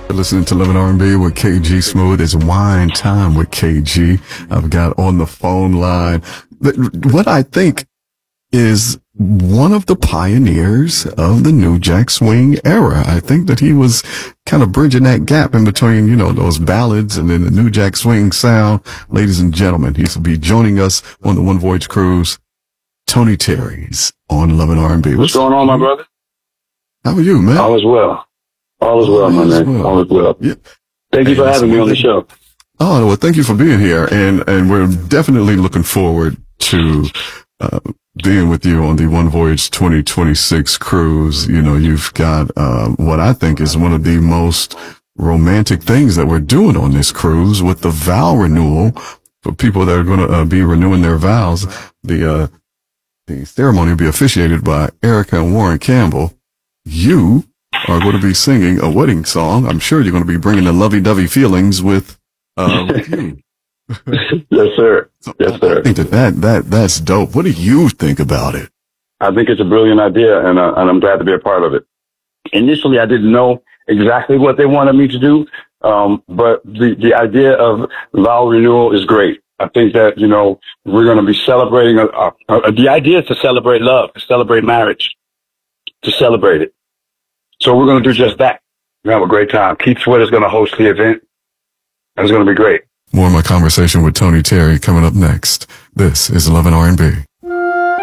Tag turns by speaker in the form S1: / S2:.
S1: Listening to Love and R&B with KG Smooth. It's wine time with KG. I've got on the phone line what I think is one of the pioneers of the New Jack Swing era. I think that he was kind of bridging that gap in between, you know, those ballads and then the New Jack Swing sound. Ladies and gentlemen, he will be joining us on the One Voyage Cruise. Tony Terry's on Love and R&B.
S2: What's going on, my brother?
S1: How are you, man?
S2: All is well. All is well, my man. All is well.
S1: Yeah.
S2: Thank you for having me on the show.
S1: Oh, well, thank you for being here. And we're definitely looking forward to, being with you on the One Voyage 2026 cruise. You know, you've got, what I think is one of the most romantic things that we're doing on this cruise with the vow renewal for people that are going to be renewing their vows. The ceremony will be officiated by Erica and Warren Campbell. You are going to be singing a wedding song. I'm sure you're going to be bringing the lovey-dovey feelings with you.
S2: Yes, sir. Yes, sir.
S1: I think that's dope. What do you think about it?
S2: I think it's a brilliant idea, and I'm glad to be a part of it. Initially, I didn't know exactly what they wanted me to do, but the idea of vow renewal is great. I think that, you know, we're going to be celebrating. The idea is to celebrate love, to celebrate marriage, to celebrate it. So we're going to do just that. We're going to have a great time. Keith Sweat is going to host the event. And it's going to be great.
S1: More of my conversation with Tony Terry coming up next. This is Love and R&B.